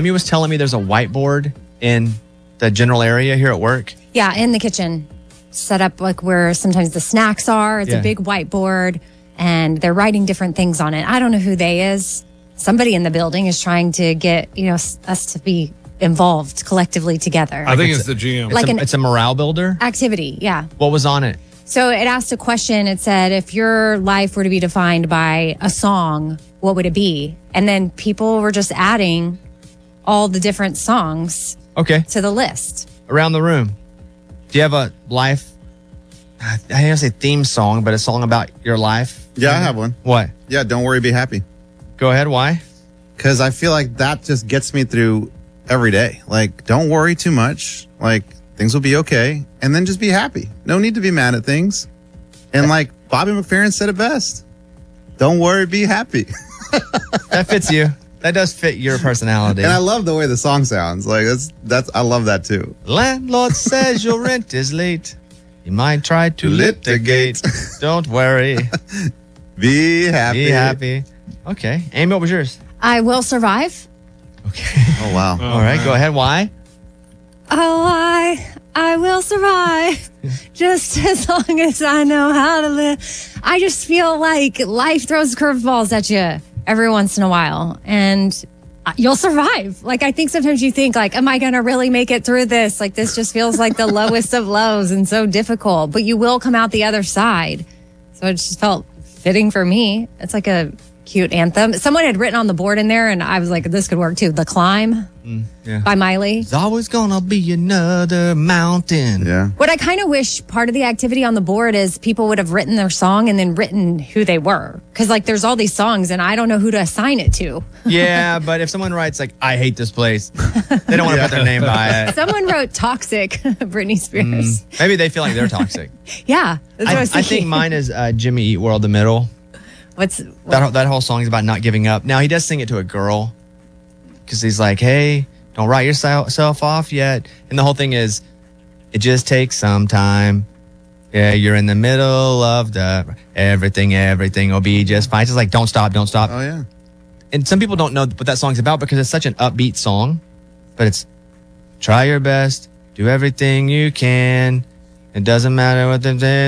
Amy was telling me there's a whiteboard in the general area here at work. Yeah, in the kitchen. Set up like where sometimes the snacks are. It's a big whiteboard and they're writing different things on it. I don't know who they is. Somebody in the building is trying to get, us to be involved collectively together. I think it's the GM. It's a morale builder Activity, yeah. What was on it? So it asked a question. It said, if your life were to be defined by a song, what would it be? And then people were just adding all the different songs to the list. Around the room. Do you have a life, I don't want to say theme song, but a song about your life? Yeah, I have one. What? Yeah, Don't Worry, Be Happy. Go ahead. Why? Because I feel like that just gets me through every day. Like, don't worry too much. Like, things will be okay. And then just be happy. No need to be mad at things. And like Bobby McFerrin said it best. Don't worry, be happy. That fits you. That does fit your personality. And I love the way the song sounds. Like I love that too. Landlord says your rent is late. You might try to litigate. Don't worry. Be happy. Be happy. Okay. Amy, what was yours? I Will Survive. Okay. Oh, wow. All right. Go ahead. Why? Oh, I will survive just as long as I know how to live. I just feel like life throws curveballs at you every once in a while and you'll survive. Like, I think sometimes you think like, am I going to really make it through this? Like, this just feels like the lowest of lows and so difficult, but you will come out the other side. So it just felt fitting for me. It's like a cute anthem. Someone had written on the board in there and I was like, this could work too. The Climb by Miley. There's always gonna be another mountain. Yeah. What I kind of wish part of the activity on the board is people would have written their song and then written who they were. Because like there's all these songs and I don't know who to assign it to. Yeah, but if someone writes like, I hate this place, they don't want to put their name by it. Someone wrote Toxic, Britney Spears. Maybe they feel like they're toxic. Yeah. That's what I was I thinking. think mine is Jimmy Eat World, The Middle. That whole song is about not giving up. Now, he does sing it to a girl because he's like, hey, don't write yourself off yet. And the whole thing is, it just takes some time. Yeah, you're in the middle of the everything will be just fine. It's just like, don't stop. Oh, yeah. And some people don't know what that song's about because it's such an upbeat song. But it's try your best, do everything you can. It doesn't matter what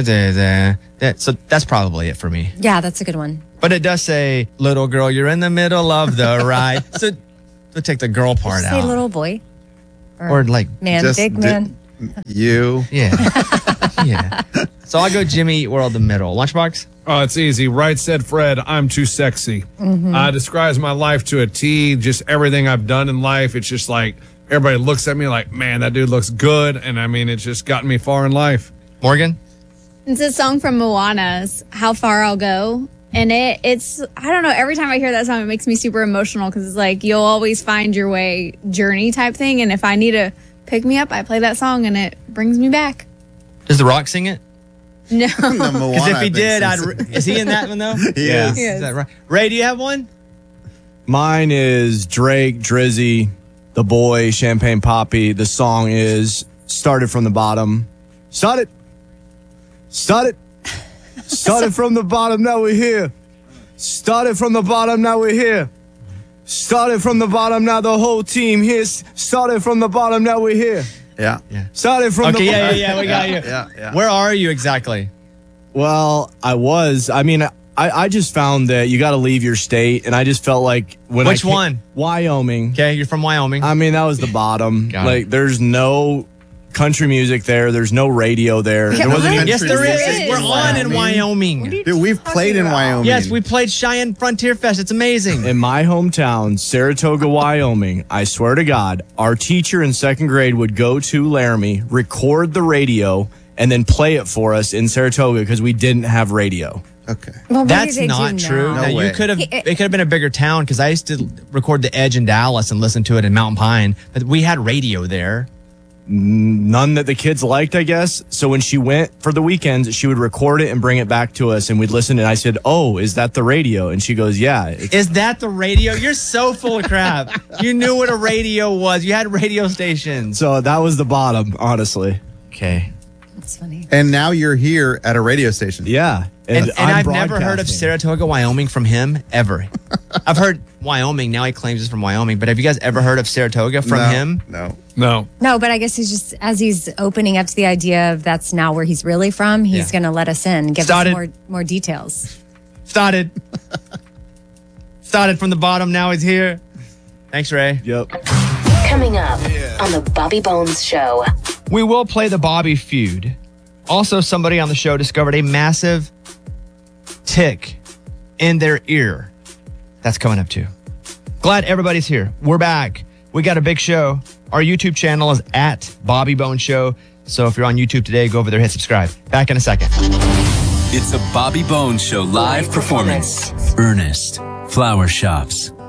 so that's probably it for me. Yeah, that's a good one. But it does say, little girl, you're in the middle of the ride. So take the girl part Say out. little boy. Or like man, big man. You. Yeah. Yeah. So I'll go Jimmy Eat World, The Middle. Lunchbox? Oh, it's easy. Right said Fred, I'm too sexy. Describes my life to a T, just everything I've done in life. It's just like, everybody looks at me like, man, that dude looks good. And I mean, it's just gotten me far in life. Morgan? It's a song from Moana's How Far I'll Go. And it's, I don't know, every time I hear that song, it makes me super emotional because it's like, you'll always find your way journey type thing. And if I need to pick me up, I play that song and it brings me back. Does The Rock sing it? No. Because if he did, is he in that one though? He is. Is that right? Ray, do you have one? Mine is Drake, Drizzy, The Boy, Champagne Poppy. The song is Started from the Bottom. Started from the bottom, now we're here. Started from the bottom, now we're here. Started from the bottom, now the whole team here. Started from the bottom, now we're here. Yeah. Started from the bottom. Yeah, we got you. Yeah. Where are you exactly? Well, I just found that you got to leave your state, and I just felt like when Which one? Wyoming. Okay, you're from Wyoming. I mean, that was the bottom. Got like, it. there's no country music there. There's no radio there. There wasn't even Yes, there is. is. We're on in Wyoming. Dude, we've played in Wyoming. Yes, we played Cheyenne Frontier Fest. It's amazing. in my hometown, Saratoga, Wyoming. I swear to God, our teacher in second grade would go to Laramie, record the radio, and then play it for us in Saratoga because we didn't have radio. Okay. Well, what That's do they not do true. now? Now, way. you could have. It could have been a bigger town because I used to record the Edge in Dallas and listen to it in Mountain Pine. But we had radio there. None that the kids liked, I guess. So when she went for the weekends, she would record it and bring it back to us, and we'd listen. And I said, "Oh, is that the radio?" And she goes, "Yeah." Is that the radio? You're so full of crap. You knew what a radio was. You had radio stations. So that was the bottom, honestly. Okay. That's funny. And now you're here at a radio station. Yeah. And I'm I've never heard of broadcasting. Saratoga, Wyoming from him ever. I've heard Wyoming. Now he claims it's from Wyoming. But have you guys ever heard of Saratoga from No, him? No. No. No, but I guess he's just, as he's opening up to the idea of that's now where he's really from, he's Yeah. going to let us in, give Started. us more details. Started from the bottom. Now he's here. Thanks, Ray. Yep. Coming up on the Bobby Bones Show. We will play the Bobby feud. Also, somebody on the show discovered a massive tick in their ear. That's coming up too. Glad everybody's here. We're back. We got a big show. Our YouTube channel is at Bobby Bones Show. So if you're on YouTube today, go over there, hit subscribe. Back in a second. It's a Bobby Bones Show live performance. Ernest Flower Shops.